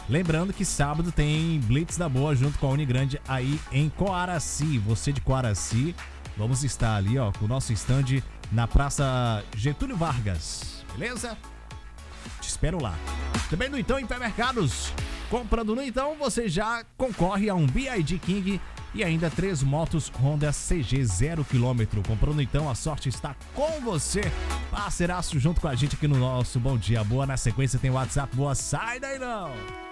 Lembrando que sábado tem Blitz da Boa junto com a Unigrande aí em Coaraci. Você de Coaraci, vamos estar ali, ó, com o nosso stand na Praça Getúlio Vargas, beleza? Te espero lá. Também no Então Hipermercados. Comprando no Então, você já concorre a um BYD King e ainda 3 motos Honda CG 0 km. Comprando então, a sorte está com você. Parceiraço junto com a gente aqui no nosso Bom Dia Boa. Na sequência tem o WhatsApp Boa. Sai daí não!